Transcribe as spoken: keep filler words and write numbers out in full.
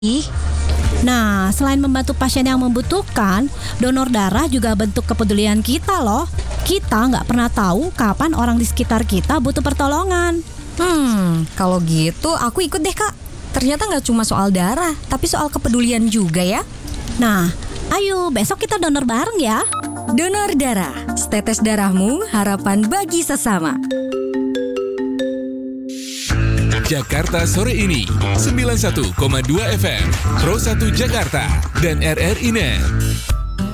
Ih, Nah, selain membantu pasien yang membutuhkan, donor darah juga bentuk kepedulian kita loh. Kita nggak pernah tahu kapan orang di sekitar kita butuh pertolongan. hmm, kalau gitu aku ikut deh Kak. Ternyata nggak cuma soal darah, tapi soal kepedulian juga ya. Nah, ayo besok kita donor bareng ya. Donor darah, setetes darahmu, harapan bagi sesama. Jakarta sore ini sembilan puluh satu koma dua F M Pro satu Jakarta dan R R I Net.